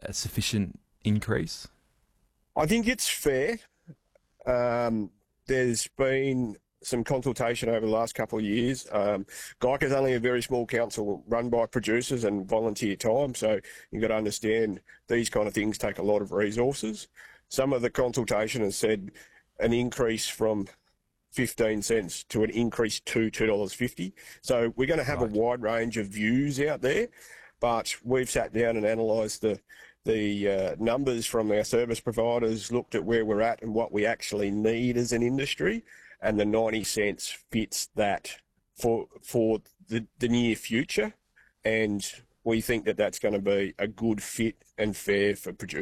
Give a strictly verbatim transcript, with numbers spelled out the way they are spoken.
a sufficient increase? I think it's fair. Um, there's been some consultation over the last couple of years. Um, GOICA is only a very small council run by producers and volunteer time, so you've got to understand these kind of things take a lot of resources. Some of the consultation has said an increase from fifteen cents to an increase to two dollars fifty. So we're going to have right. a wide range of views out there, but we've sat down and analysed the the uh, numbers from our service providers, looked at where we're at and what we actually need as an industry, and the ninety cents fits that for for the, the near future, and we think that that's going to be a good fit and fair for producers.